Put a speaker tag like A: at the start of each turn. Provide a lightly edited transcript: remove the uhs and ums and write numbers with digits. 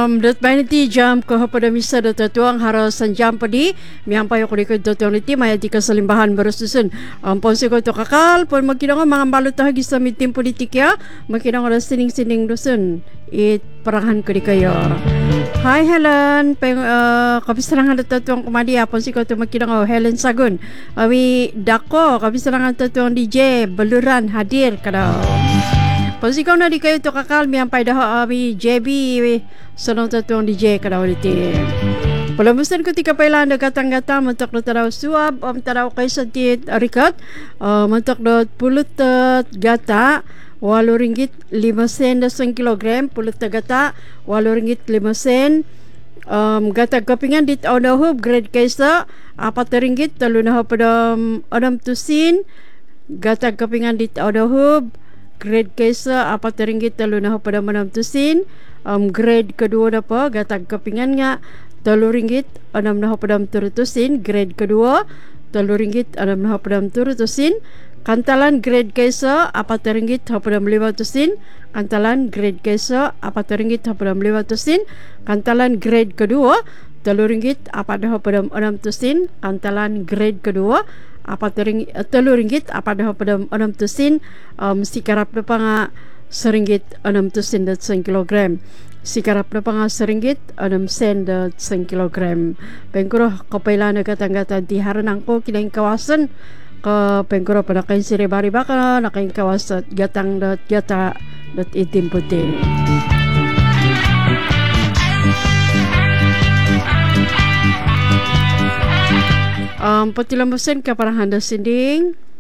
A: Dat baniti jam ko pada misa dat tuang harasan jam padi miang payo ko dikod tuang niti maya di kasalimbahan berususun ponse ko to kakal pon makinang mga balot ta hagi sa mitim politik ya makinang ora sining dusun it parahan ko di kayo. Hi Helen, kapisarangan dat tuang kumadi ponse ko to makinang Helen Sagun. Awi dako kapisarangan tuang DJ Beluran hadir kada. Pasikaw na di kayo to kakal miyampay dah ami JB sanong tatuang DJ kada uliti. Palamusan ko ti kapailan da gatang-gata mentok do tadaw suab tadaw kay santit arikat mentok do pulutat gata RM8.05 sa kilogram pulutat gata RM8.05 gata kapingan dit aunahub grade kaysa RM4 talunah padam adam tusin gata kapingan dit aunahub grade kaysa RM4 talunah pada manam tusin grade kedua apa gatag kapingan nga RM3 anam nah padam turutusin grade kedua RM3 anam nah padam turutusin kantalan grade kaysa RM4 padam 500 kantalan grade kaysa RM4 padam 500 kantalan grade kedua RM3 padam 600 kantalan grade kedua RM3 padam 600 sikarap na pa nga RM1.6 dat sa kilogram sikarap na pa nga RM1.6 dat sa kilogram pengkuro kapailan na katanggatan ti haranang ko kinaing kawasan ka pengkuro pa na kain siribari baka na kain kawasan gatang dat gata dat itim puti. Patilambusan ka parang handa sinding